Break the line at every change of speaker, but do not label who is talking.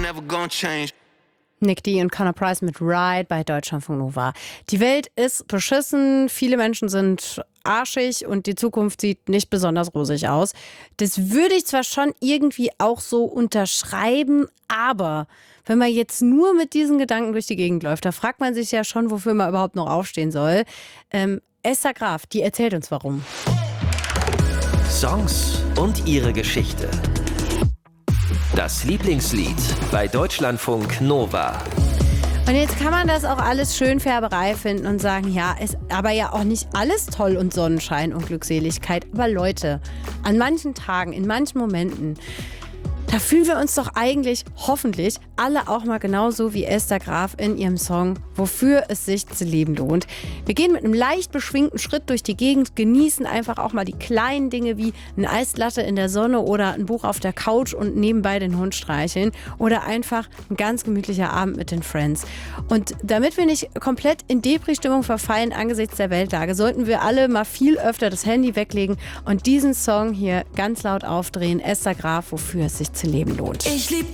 never gonna change.
Nick D. und Connor Price mit Ride bei Deutschlandfunk Nova. Die Welt ist beschissen, viele Menschen sind arschig und die Zukunft sieht nicht besonders rosig aus. Das würde ich zwar schon irgendwie auch so unterschreiben, aber wenn man jetzt nur mit diesen Gedanken durch die Gegend läuft, da fragt man sich ja schon, wofür man überhaupt noch aufstehen soll. Esther Graf, die erzählt uns warum.
Songs und ihre Geschichte. Das Lieblingslied bei Deutschlandfunk Nova.
Und jetzt kann man das auch alles Schönfärberei finden und sagen, ja, ist aber ja auch nicht alles toll und Sonnenschein und Glückseligkeit. Aber Leute, an manchen Tagen, in manchen Momenten, da fühlen wir uns doch eigentlich, hoffentlich, alle auch mal genauso wie Esther Graf in ihrem Song Wofür es sich zu leben lohnt. Wir gehen mit einem leicht beschwingten Schritt durch die Gegend, genießen einfach auch mal die kleinen Dinge wie eine Eislatte in der Sonne oder ein Buch auf der Couch und nebenbei den Hund streicheln oder einfach ein ganz gemütlicher Abend mit den Friends. Und damit wir nicht komplett in Depri-Stimmung verfallen angesichts der Weltlage, sollten wir alle mal viel öfter das Handy weglegen und diesen Song hier ganz laut aufdrehen. Esther Graf, Wofür es sich zu leben lohnt.
Ich lieb